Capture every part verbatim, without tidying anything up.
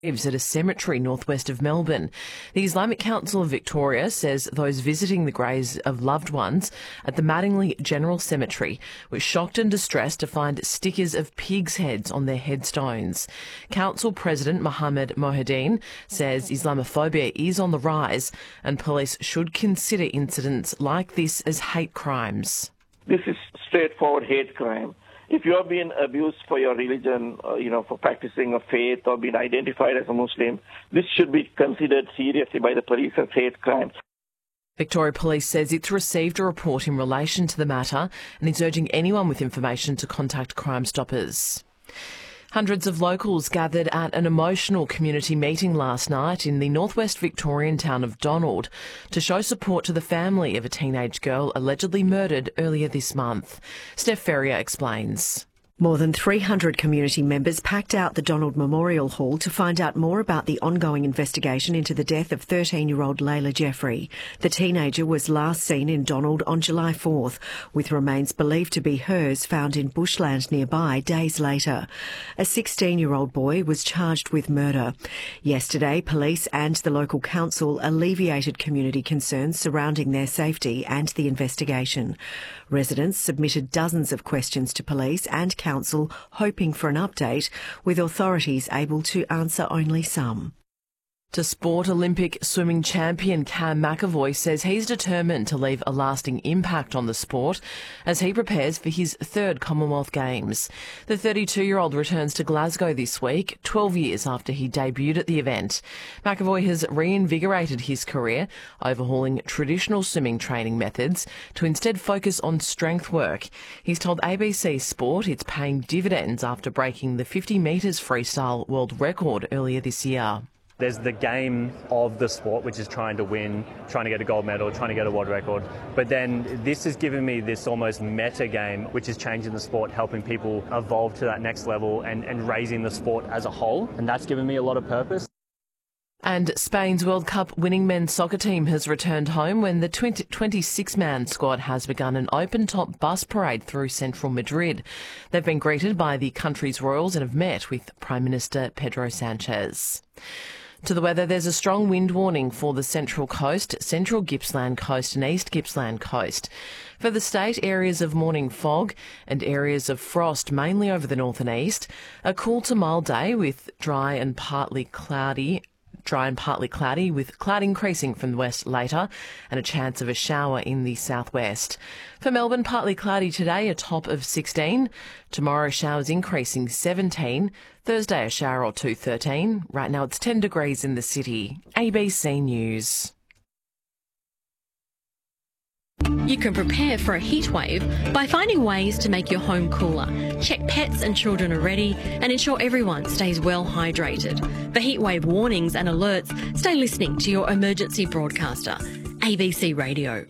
At a cemetery northwest of Melbourne. The Islamic Council of Victoria says those visiting the graves of loved ones at the Mattingley General Cemetery were shocked and distressed to find stickers of pigs' heads on their headstones. Council President Mohammed Mohideen says Islamophobia is on the rise and police should consider incidents like this as hate crimes. This is straightforward hate crime. If you are being abused for your religion, uh, you know, for practicing a faith or being identified as a Muslim, this should be considered seriously by the police as hate crimes. Victoria Police says it's received a report in relation to the matter and is urging anyone with information to contact Crime Stoppers. Hundreds of locals gathered at an emotional community meeting last night in the northwest Victorian town of Donald to show support to the family of a teenage girl allegedly murdered earlier this month. Steph Ferrier explains. More than three hundred community members packed out the Donald Memorial Hall to find out more about the ongoing investigation into the death of thirteen-year-old Layla Jeffrey. The teenager was last seen in Donald on July fourth, with remains believed to be hers found in bushland nearby days later. A sixteen-year-old boy was charged with murder. Yesterday, police and the local council alleviated community concerns surrounding their safety and the investigation. Residents submitted dozens of questions to police and council, hoping for an update, with authorities able to answer only some. To sport, Olympic swimming champion Cam McEvoy says he's determined to leave a lasting impact on the sport as he prepares for his third Commonwealth Games. The thirty-two-year-old returns to Glasgow this week, twelve years after he debuted at the event. McEvoy has reinvigorated his career, overhauling traditional swimming training methods to instead focus on strength work. He's told A B C Sport it's paying dividends after breaking the fifty metres freestyle world record earlier this year. There's the game of the sport, which is trying to win, trying to get a gold medal, trying to get a world record. But then this has given me this almost meta game, which is changing the sport, helping people evolve to that next level and, and raising the sport as a whole. And that's given me a lot of purpose. And Spain's World Cup winning men's soccer team has returned home when the twenty-six man squad has begun an open-top bus parade through central Madrid. They've been greeted by the country's royals and have met with Prime Minister Pedro Sanchez. To the weather, there's a strong wind warning for the Central Coast, Central Gippsland Coast and East Gippsland Coast. For the state, areas of morning fog and areas of frost mainly over the north and east. A cool to mild day with dry and partly cloudy Dry and partly cloudy, with cloud increasing from the west later and a chance of a shower in the southwest. For Melbourne, partly cloudy today, a top of sixteen. Tomorrow, showers increasing seventeen. Thursday, a shower or two, thirteen. Right now, it's ten degrees in the city. A B C News. You can prepare for a heat wave by finding ways to make your home cooler. Check pets and children are ready and ensure everyone stays well hydrated. For heat wave warnings and alerts, stay listening to your emergency broadcaster, A B C Radio.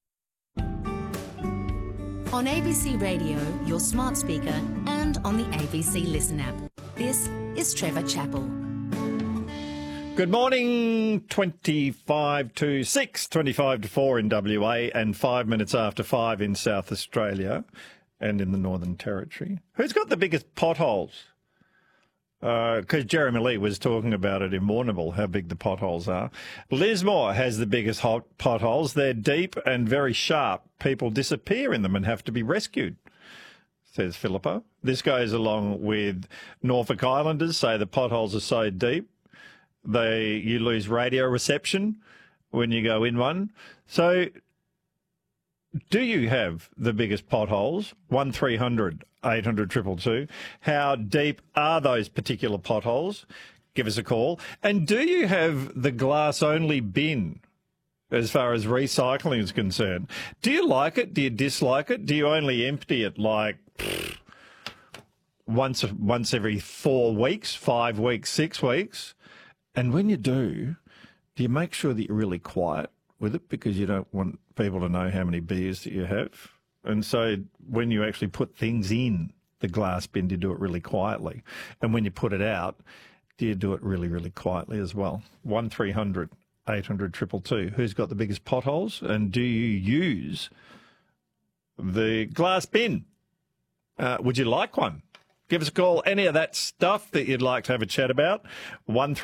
On A B C Radio, your smart speaker, and on the A B C Listen app. This is Trevor Chappell. Good morning, twenty-five to six, twenty-five to four in W A and five minutes after five in South Australia and in the Northern Territory. Who's got the biggest potholes? Because uh, Jeremy Lee was talking about it in Warrnambool, how big the potholes are. Lismore has the biggest hot potholes. They're deep and very sharp. People disappear in them and have to be rescued, says Philippa. This goes along with Norfolk Islanders say the potholes are so deep They you lose radio reception when you go in one. So do you have the biggest potholes? one three hundred eight hundred two two two. How deep are those particular potholes? Give us a call. And do you have the glass-only bin as far as recycling is concerned? Do you like it? Do you dislike it? Do you only empty it like pfft, once once every four weeks, five weeks, six weeks? And when you do, do you make sure that you're really quiet with it because you don't want people to know how many beers that you have? And so when you actually put things in the glass bin, do you do it really quietly? And when you put it out, do you do it really, really quietly as well? one three hundred eight hundred two two two. Who's got the biggest potholes? And do you use the glass bin? Uh, would you like one? Give us a call. Any of that stuff that you'd like to have a chat about? one